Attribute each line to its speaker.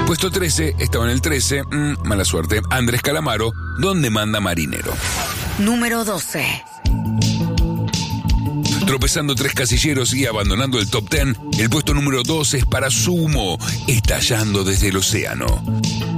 Speaker 1: Puesto 13, estaba en el 13, mala suerte. Andrés Calamaro, ¿dónde manda marinero?
Speaker 2: Número 12.
Speaker 1: Tropezando 3 casilleros y abandonando el top 10, el puesto número 12 es para Sumo, estallando desde el océano.